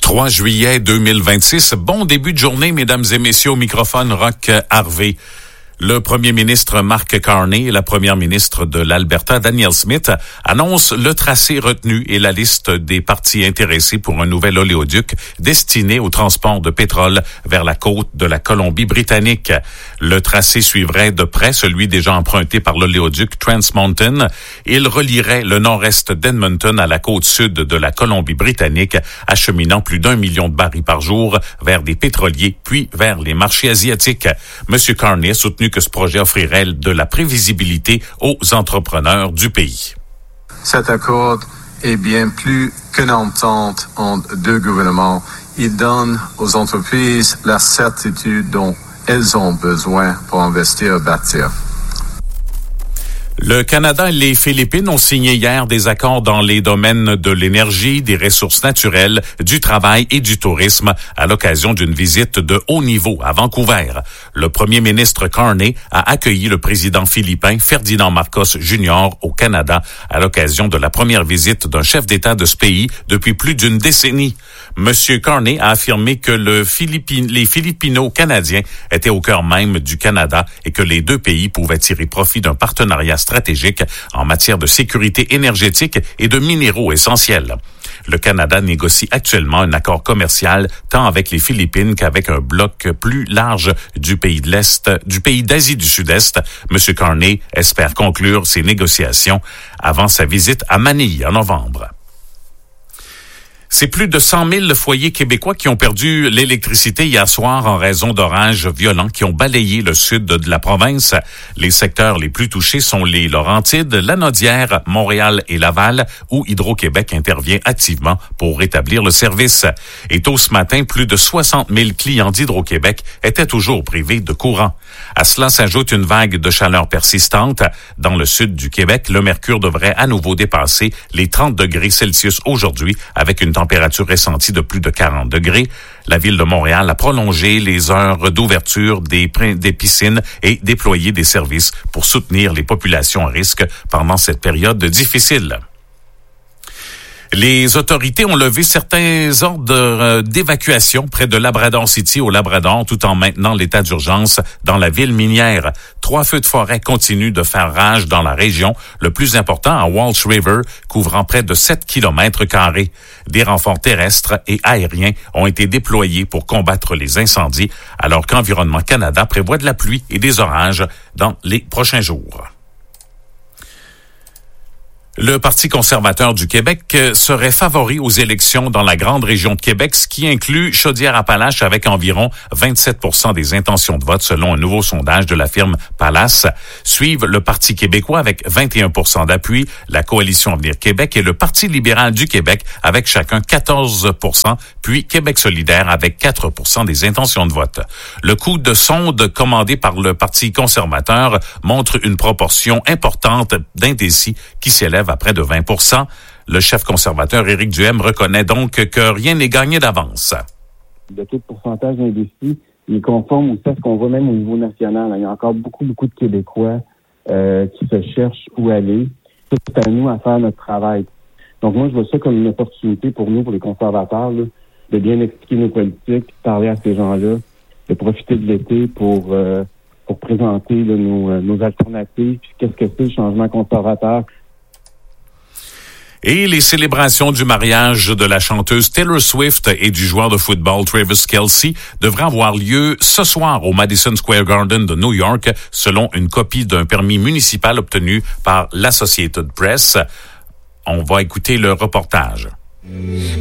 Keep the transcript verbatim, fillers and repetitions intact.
trois juillet deux mille vingt-six. Bon début de journée, mesdames et messieurs, au microphone Roch Harvey. Le premier ministre Mark Carney et la première ministre de l'Alberta, Danielle Smith, annoncent le tracé retenu et la liste des parties intéressées pour un nouvel oléoduc destiné au transport de pétrole vers la côte de la Colombie-Britannique. Le tracé suivrait de près celui déjà emprunté par l'oléoduc Trans Mountain. Il relierait le nord-est d'Edmonton à la côte sud de la Colombie-Britannique, acheminant plus d'un million de barils par jour vers des pétroliers, puis vers les marchés asiatiques. Monsieur Carney a soutenu que ce projet offrirait de la prévisibilité aux entrepreneurs du pays. Cet accord est bien plus qu'une entente entre deux gouvernements. Il donne aux entreprises la certitude dont elles ont besoin pour investir et bâtir. Le Canada et les Philippines ont signé hier des accords dans les domaines de l'énergie, des ressources naturelles, du travail et du tourisme à l'occasion d'une visite de haut niveau à Vancouver. Le premier ministre Carney a accueilli le président philippin Ferdinand Marcos Junior au Canada à l'occasion de la première visite d'un chef d'État de ce pays depuis plus d'une décennie. Monsieur Carney a affirmé que le Philippi- les Filipino-Canadiens étaient au cœur même du Canada et que les deux pays pouvaient tirer profit d'un partenariat stratégique en matière de sécurité énergétique et de minéraux essentiels. Le Canada négocie actuellement un accord commercial tant avec les Philippines qu'avec un bloc plus large du pays de l'Est, du pays d'Asie du Sud-Est. Monsieur Carney espère conclure ces négociations avant sa visite à Manille en novembre. C'est plus de cent mille foyers québécois qui ont perdu l'électricité hier soir en raison d'orages violents qui ont balayé le sud de la province. Les secteurs les plus touchés sont les Laurentides, Lanaudière, Montréal et Laval, où Hydro-Québec intervient activement pour rétablir le service. Et tôt ce matin, plus de soixante mille clients d'Hydro-Québec étaient toujours privés de courant. À cela s'ajoute une vague de chaleur persistante. Dans le sud du Québec, le mercure devrait à nouveau dépasser les trente degrés Celsius aujourd'hui, avec une température ressentie de plus de quarante degrés. La Ville de Montréal a prolongé les heures d'ouverture des, des piscines et déployé des services pour soutenir les populations à risque pendant cette période difficile. Les autorités ont levé certains ordres d'évacuation près de Labrador City au Labrador tout en maintenant l'état d'urgence dans la ville minière. Trois feux de forêt continuent de faire rage dans la région, le plus important à Walsh River, couvrant près de sept kilomètres carrés. Des renforts terrestres et aériens ont été déployés pour combattre les incendies, alors qu'Environnement Canada prévoit de la pluie et des orages dans les prochains jours. Le Parti conservateur du Québec serait favori aux élections dans la grande région de Québec, ce qui inclut Chaudière-Appalaches avec environ vingt-sept pour cent des intentions de vote selon un nouveau sondage de la firme Pallas. Suivent le Parti québécois avec vingt et un pour cent d'appui, la Coalition Avenir Québec et le Parti libéral du Québec avec chacun quatorze pour cent, puis Québec solidaire avec quatre pour cent des intentions de vote. Le coup de sonde commandé par le Parti conservateur montre une proportion importante d'indécis qui s'élève à près de vingt pour cent. Le chef conservateur Éric Duhaime reconnaît donc que rien n'est gagné d'avance. Le taux de pourcentage d'indécis, il est conforme aussi à ce qu'on voit même au niveau national. Il y a encore beaucoup, beaucoup de Québécois euh, qui se cherchent où aller. C'est à nous à faire notre travail. Donc moi, je vois ça comme une opportunité pour nous, pour les conservateurs, là, de bien expliquer nos politiques, parler à ces gens-là, de profiter de l'été pour euh, pour présenter là, nos, nos alternatives. Puis qu'est-ce que c'est le changement conservateur? Et les célébrations du mariage de la chanteuse Taylor Swift et du joueur de football Travis Kelce devraient avoir lieu ce soir au Madison Square Garden de New York, selon une copie d'un permis municipal obtenu par l'Associated Press. On va écouter le reportage.